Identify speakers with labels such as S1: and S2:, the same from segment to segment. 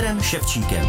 S1: Petrem Ševčíkem.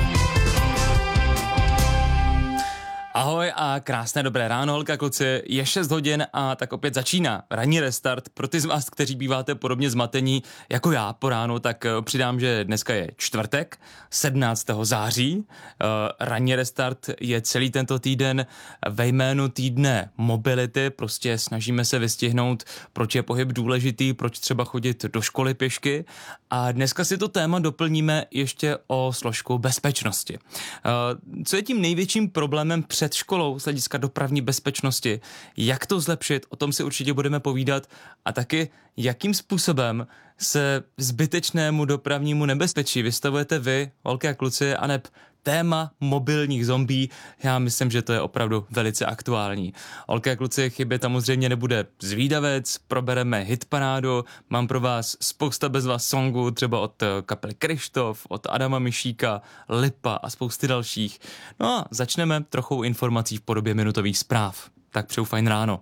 S2: Ahoj a krásné dobré ráno, holka, kluci, je 6 hodin a tak opět začíná ranní restart. Pro ty z vás, kteří býváte podobně zmatení jako já po ránu, tak přidám, že dneska je čtvrtek, 17. září. Ranní restart je celý tento týden ve jménu týdne mobility, prostě snažíme se vystihnout, proč je pohyb důležitý, proč třeba chodit do školy pěšky a dneska si to téma doplníme ještě o složku bezpečnosti. Co je tím největším problémem před školou z hlediska dopravní bezpečnosti, jak to zlepšit, o tom si určitě budeme povídat a taky jakým způsobem se zbytečnému dopravnímu nebezpečí vystavujete vy, holky a kluci, aneb téma mobilních zombí, já myslím, že to je opravdu velice aktuální. Holky a kluci, chybět samozřejmě nebude zvídavec, probereme hitparádu, mám pro vás spousta bez vás songů, třeba od kapely Kryštof, od Adama Mišíka, Lipa a spousty dalších. No a začneme trochou informací v podobě minutových zpráv. Tak přeju fajn ráno.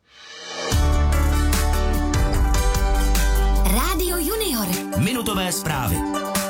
S1: Rádio Junior. Minutové zprávy.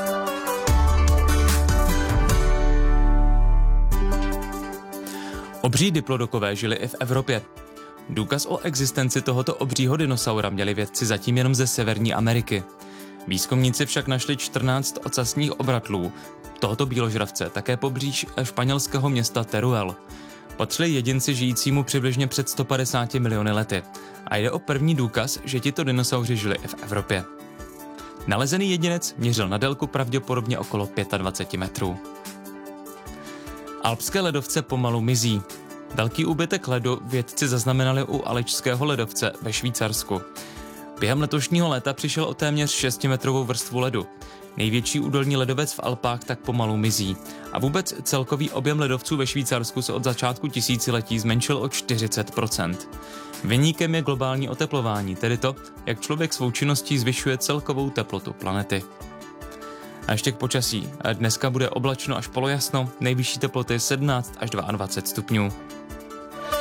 S2: Obří diplodokové žili i v Evropě. Důkaz o existenci tohoto obřího dinosaura měli vědci zatím jenom ze Severní Ameriky. Výzkumníci však našli 14 ocasních obratlů tohoto bíložravce také poblíž španělského města Teruel. Patřili jedinci žijícímu přibližně před 150 miliony lety a jde o první důkaz, že tito dinosauři žili i v Evropě. Nalezený jedinec měřil na délku pravděpodobně okolo 25 metrů. Alpské ledovce pomalu mizí. Velký úbytek ledu vědci zaznamenali u Alečského ledovce ve Švýcarsku. Během letošního léta přišel o téměř 6metrovou vrstvu ledu. Největší údolní ledovec v Alpách tak pomalu mizí. A vůbec celkový objem ledovců ve Švýcarsku se od začátku tisíciletí zmenšil o 40%. Viníkem je globální oteplování, tedy to, jak člověk svou činností zvyšuje celkovou teplotu planety. A ještě k počasí. Dneska bude oblačno až polojasno, nejvyšší teploty 17 až 22 stupňů.